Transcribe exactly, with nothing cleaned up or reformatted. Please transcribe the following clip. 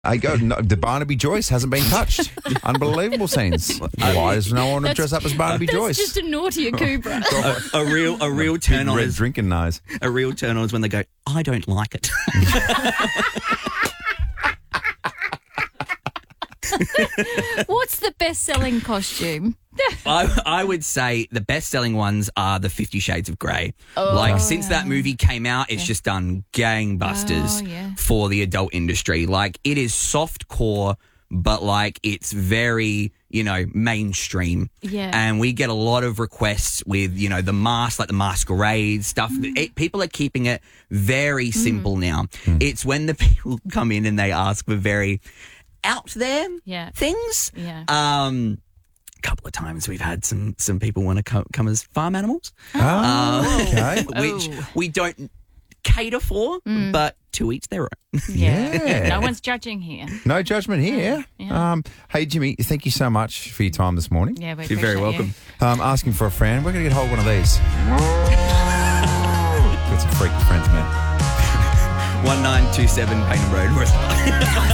I go. No, the Barnaby Joyce hasn't been touched. Unbelievable scenes. Why does no one dress up as Barnaby That's Joyce? just a naughtier Cooper. a, a real, a real turn on Red is drinking nose. a real turn on is when they go, I don't like it. What's the best-selling costume? I, I would say the best-selling ones are the Fifty Shades of Grey. Oh, like, since yeah. that movie came out, it's just done gangbusters Oh, yeah. for the adult industry. Like, it is soft core, but, like, it's very, you know, mainstream. Yeah. And we get a lot of requests with, you know, the mask, like the masquerade stuff. Mm. It, people are keeping it very simple now. It's when the people come in and they ask for very out there Yeah. things. Yeah. Um, a couple of times we've had some some people want to come, come as farm animals, Oh, okay. which Oh. we don't cater for, but to each their own. Yeah. Yeah. No one's judging here. No judgment here. Yeah. Um, hey, Jimmy, thank you so much for your time this morning. Yeah, we You're very appreciate welcome. you. Um, asking for a friend. We're going to get hold of one of these. Got some freaky friends, man. one nine two seven Paynham Road.